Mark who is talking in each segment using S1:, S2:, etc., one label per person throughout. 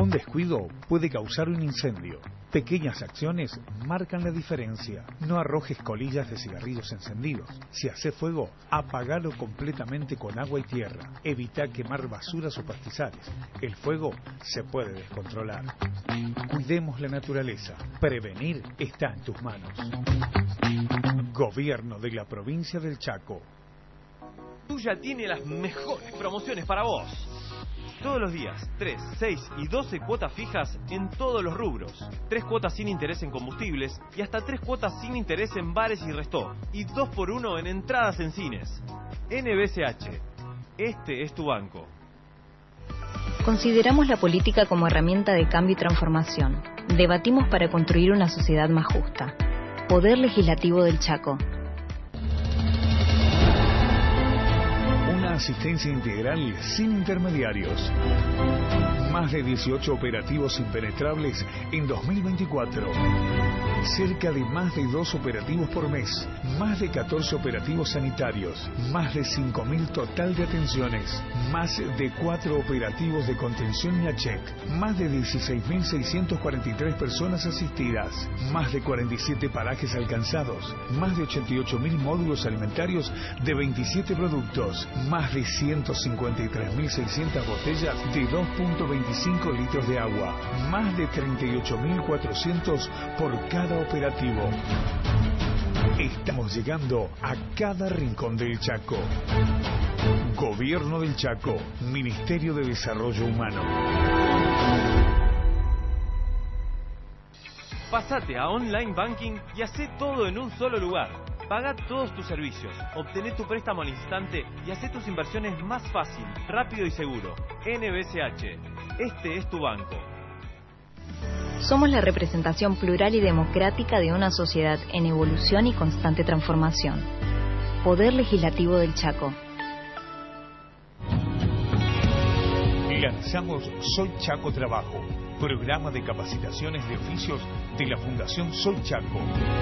S1: Un descuido puede causar un incendio. Pequeñas acciones marcan la diferencia. No arrojes colillas de cigarrillos encendidos. Si hace fuego, apagalo completamente con agua y tierra. Evita quemar basuras o pastizales. El fuego se puede descontrolar. Cuidemos la naturaleza. Prevenir está en tus manos. Gobierno de la provincia del Chaco.
S2: Tuya tiene las mejores promociones para vos. Todos los días, 3, 6 y 12 cuotas fijas en todos los rubros. 3 cuotas sin interés en combustibles y hasta 3 cuotas sin interés en bares y restó. Y 2x1 en entradas en cines. NBCH. Este es tu banco.
S3: Consideramos la política como herramienta de cambio y transformación. Debatimos para construir una sociedad más justa. Poder Legislativo del Chaco.
S1: Asistencia integral sin intermediarios. Más de 18 operativos impenetrables en 2024. Cerca de más de 2 operativos por mes. Más de 14 operativos sanitarios. Más de 5.000 total de atenciones. Más de 4 operativos de contención y ACHEC. Más de 16.643 personas asistidas. Más de 47 parajes alcanzados. Más de 88.000 módulos alimentarios de 27 productos. Más de 153.600 botellas de 2.25 litros de agua. Más de 38.400 por cada operativo. Estamos llegando a cada rincón del Chaco. Gobierno del Chaco, Ministerio de Desarrollo Humano.
S2: Pásate a Online Banking y hacé todo en un solo lugar. Paga todos tus servicios, obtené tu préstamo al instante y hacé tus inversiones más fácil, rápido y seguro. NBCH, este es tu banco.
S3: Somos la representación plural y democrática de una sociedad en evolución y constante transformación. Poder Legislativo del Chaco.
S1: Lanzamos Soy Chaco Trabajo, programa de capacitaciones de oficios de la Fundación Soy Chaco.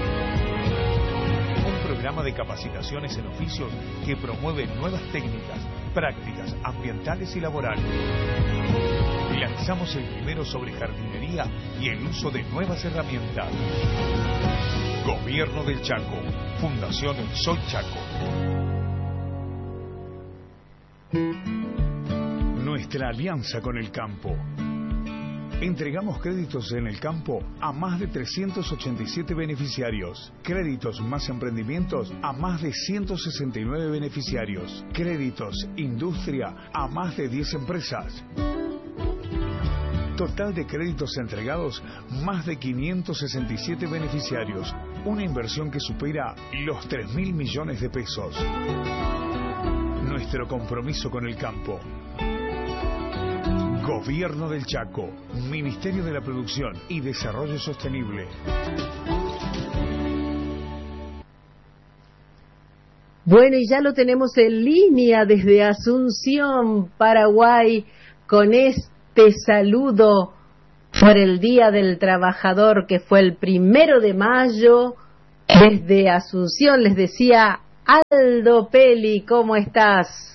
S1: Programa de capacitaciones en oficios que promueve nuevas técnicas, prácticas ambientales y laborales. Lanzamos el primero sobre jardinería y el uso de nuevas herramientas. Gobierno del Chaco, Fundación Soy Chaco. Nuestra alianza con el campo. Entregamos créditos en el campo a más de 387 beneficiarios. Créditos más emprendimientos a más de 169 beneficiarios. Créditos industria a más de 10 empresas. Total de créditos entregados, más de 567 beneficiarios. Una inversión que supera los 3.000 millones de pesos. Nuestro compromiso con el campo. Gobierno del Chaco, Ministerio de la Producción y Desarrollo Sostenible.
S4: Bueno, y ya lo tenemos en línea desde Asunción, Paraguay, con este saludo por el Día del Trabajador, que fue el 1 de mayo. Desde Asunción les decía Aldo Peli, ¿cómo estás?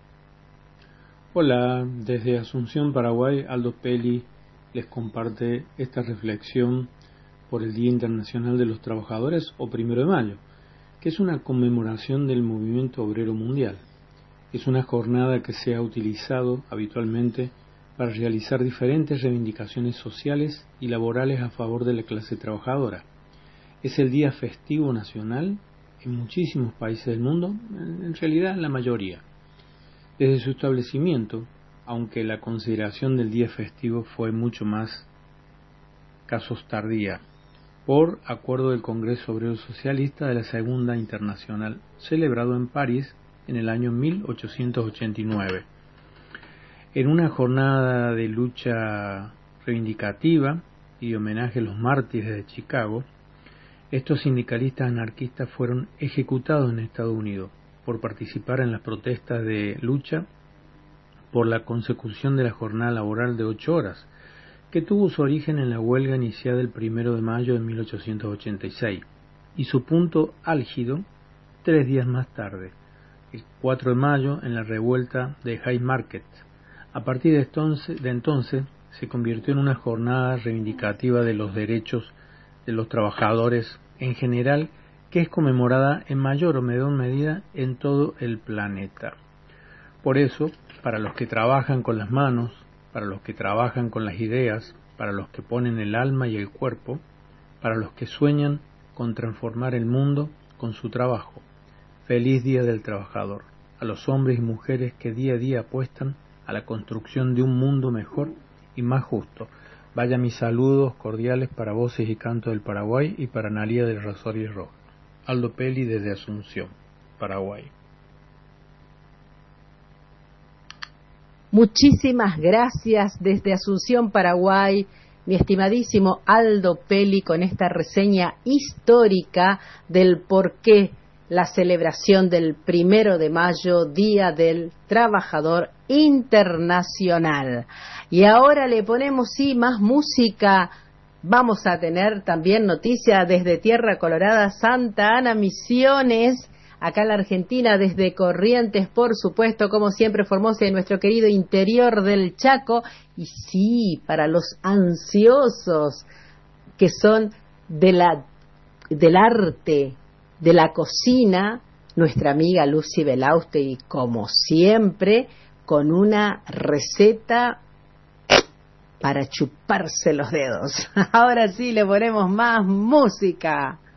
S5: Hola, desde Asunción, Paraguay, Aldo Peli les comparte esta reflexión por el Día Internacional de los Trabajadores, o 1 de mayo, que es una conmemoración del movimiento obrero mundial. Es una jornada que se ha utilizado habitualmente para realizar diferentes reivindicaciones sociales y laborales a favor de la clase trabajadora. Es el día festivo nacional en muchísimos países del mundo, en realidad en la mayoría. Desde su establecimiento, aunque la consideración del día festivo fue mucho más casos tardía, por acuerdo del Congreso Obrero Socialista de la Segunda Internacional, celebrado en París en el año 1889. En una jornada de lucha reivindicativa y homenaje a los mártires de Chicago, estos sindicalistas anarquistas fueron ejecutados en Estados Unidos por participar en las protestas de lucha por la consecución de la jornada laboral de 8 horas, que tuvo su origen en la huelga iniciada el 1 de mayo de 1886, y su punto álgido 3 días más tarde, el 4 de mayo, en la revuelta de Haymarket. A partir de entonces se convirtió en una jornada reivindicativa de los derechos de los trabajadores en general, que es conmemorada en mayor o menor medida en todo el planeta. Por eso, para los que trabajan con las manos, para los que trabajan con las ideas, para los que ponen el alma y el cuerpo, para los que sueñan con transformar el mundo con su trabajo, feliz Día del Trabajador, a los hombres y mujeres que día a día apuestan a la construcción de un mundo mejor y más justo. Vaya mis saludos cordiales para Voces y Canto del Paraguay y para Analía del Rosario Roja. Aldo Peli desde Asunción, Paraguay.
S4: Muchísimas gracias desde Asunción, Paraguay, mi estimadísimo Aldo Peli, con esta reseña histórica del por qué la celebración del 1 de mayo, Día del Trabajador Internacional. Y ahora le ponemos más música. Vamos a tener también noticia desde Tierra Colorada, Santa Ana, Misiones, acá en la Argentina, desde Corrientes, por supuesto, como siempre, Formosa y nuestro querido interior del Chaco. Y sí, para los ansiosos que son del arte, de la cocina, nuestra amiga Lucy Belauste, y como siempre, con una receta para chuparse los dedos. Ahora sí le ponemos más música.